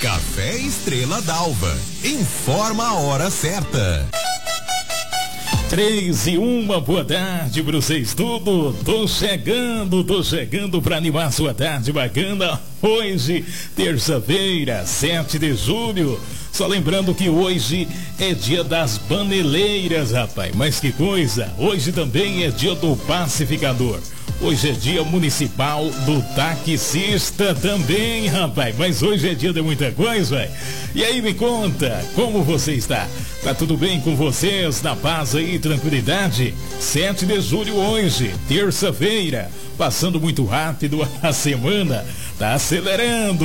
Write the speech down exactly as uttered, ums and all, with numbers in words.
Café Estrela d'Alva. Informa a hora certa. Três e uma, boa tarde pra vocês tudo. Tô chegando, tô chegando pra animar sua tarde bacana. Hoje, terça-feira, sete de julho. Só lembrando que hoje é dia das baneleiras, rapaz. Mas que coisa, hoje também é dia do pacificador. Hoje é dia municipal do taxista também, rapaz. Mas hoje é dia de muita coisa, velho. E aí, me conta, como você está? Tá tudo bem com vocês? Na paz e tranquilidade? sete de julho hoje, terça-feira. Passando muito rápido a semana. Tá acelerando.